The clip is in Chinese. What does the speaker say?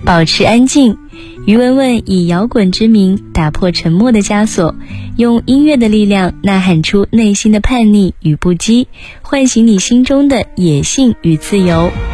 保持安静。于文文以摇滚之名打破沉默的枷锁，用音乐的力量呐喊出内心的叛逆与不羁，唤醒你心中的野性与自由。